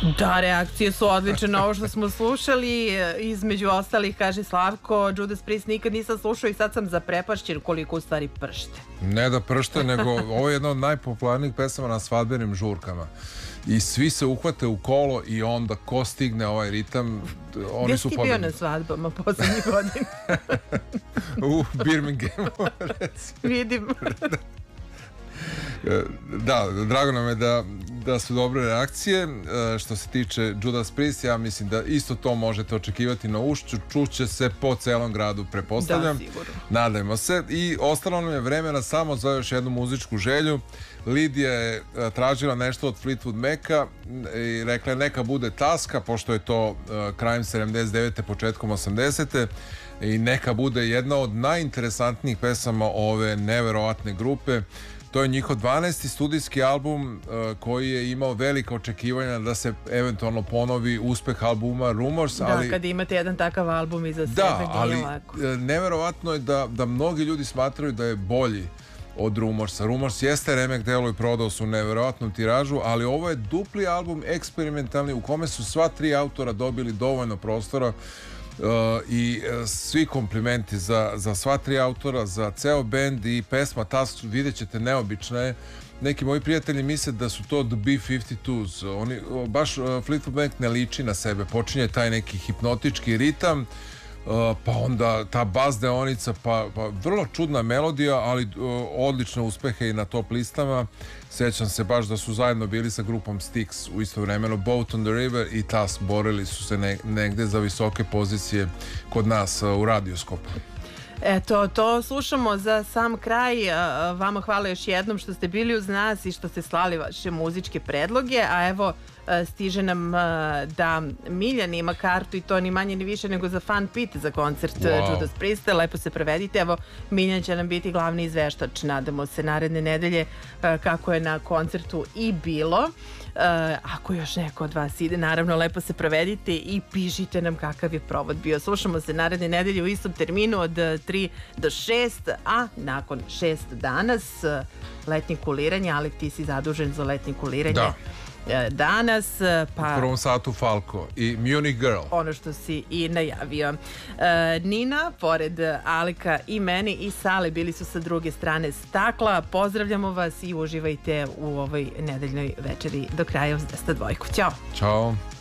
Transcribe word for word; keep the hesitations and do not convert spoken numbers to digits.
Da, reakcije su odlične na ovo što smo slušali. Između ostalih, kaže Slavko, Judas Priest nikad nisam slušao i sad sam zaprepašćen koliko u stvari pršte. Ne da pršte, nego ovo je jedna od najpopularnijih pesama na svadbenim žurkama. I svi se uhvate u kolo i onda ko stigne ovaj ritam, oni Gdje su si pobedni. bio na svadbama poslednjih godina? U Birminghamu, recimo. Vidim. Da, drago nam je da, da su dobre reakcije. Što se tiče Judas Priest, ja mislim da isto to možete očekivati na ušću. Čuće se po celom gradu, prepostavljam. Da, sigurno. Nadajmo se. I ostalo nam je vremena samo za još jednu muzičku želju. Lidija je tražila nešto od Fleetwood Maca i rekla je neka bude Taska, pošto je to krajem sedamdeset devete početkom osamdesete i neka bude jedna od najinteresantnijih pesama ove neverovatne grupe. To je njihov dvanaesti studijski album uh, koji je imao velika očekivanja da se eventualno ponovi uspeh albuma Rumors. Da, ali, kad imate jedan takav album iza sebe, da, nije ali lako. neverovatno je da, da mnogi ljudi smatraju da je bolji od Rumorsa. Rumors jeste remek delo i prodao su neverovatnu tiražu, ali ovo je dupli album, eksperimentalni, u kome su sva tri autora dobili dovoljno prostora. Uh, i uh, svi komplimenti za, za sva tri autora, za ceo bend i pesma Task, vidjet ćete, neobična je. Neki moji prijatelji misle da su to The B pedeset dva. Oni, uh, baš uh, Fleetwood Mac ne liči na sebe, počinje taj neki hipnotički ritam, uh, pa onda ta bas deonica, pa, pa vrlo čudna melodija, ali uh, odlične uspehe i na top listama. Sjećam se baš da su zajedno bili sa grupom Styx u isto vremeno. Boat on the River i Task borili su se ne, negde za visoke pozicije kod nas uh, u radioskopu. Eto, to slušamo za sam kraj. Vama hvala još jednom što ste bili uz nas i što ste slali vaše muzičke predloge, a evo stiže nam da Miljan ima kartu i to ni manje ni više nego za Fun Pit za koncert wow. Judas Priesta. Lepo se prevedite. Evo, Miljan će nam biti glavni izveštač, nadamo se, naredne nedelje kako je na koncertu i bilo. Uh, ako još neko od vas ide, naravno lepo se provedite i pišite nam kakav je provod bio. Slušamo se naredne nedelje u istom terminu od tri do šest, a nakon šest danas letnje kuliranje. Ali ti si zadužen za letnje kuliranje. Da. Danas, pa... U prvom satu Falco i Munich Girl. Ono što si i najavio. E, Nina, pored Alika i meni i Sale, bili su sa druge strane stakla. Pozdravljamo vas i uživajte u ovoj nedeljnoj večeri do kraja uz dvesta dvojku. Ćao. Ćao.